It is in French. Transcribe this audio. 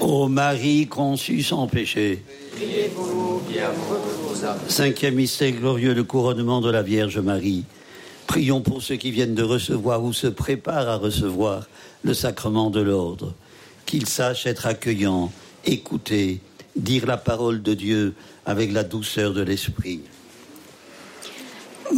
Ô Marie conçue sans péché, Priez pour nous, bienheureux vos âmes. Cinquième mystère glorieux, le couronnement de la Vierge Marie. Prions pour ceux qui viennent de recevoir ou se préparent à recevoir le sacrement de l'ordre. Qu'ils sachent être accueillants, écouter, dire la parole de Dieu avec la douceur de l'esprit.